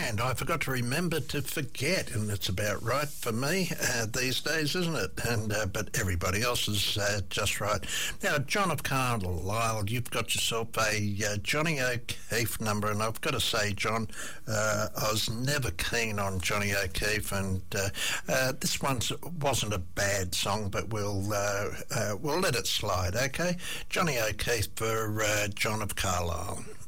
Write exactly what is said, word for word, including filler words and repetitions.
and I forgot to remember to forget, and it's about right for me uh, these days, isn't it? And uh, but everybody else is uh, just right. Now, John of Carlisle, you've got yourself a uh, Johnny O'Keefe number, and I've got to say, John, uh, I was never keen on Johnny O'Keefe, and uh, uh, this one wasn't a bad song, but we'll uh, uh, we'll let it slide, okay? Johnny O'Keefe for uh, John of Carlisle.